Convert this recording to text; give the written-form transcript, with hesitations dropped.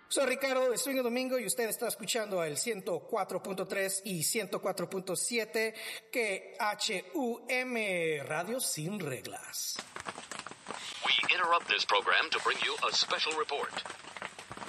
Soy Ricardo de Swing Domingo y usted está escuchando el 104.3 y 104.7 KHUM Radio Sin Reglas. We interrupt this program to bring you a special report.